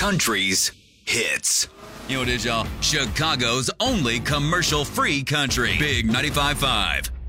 country's hits. You know what it is, y'all? Chicago's only commercial-free country. Big 95.5.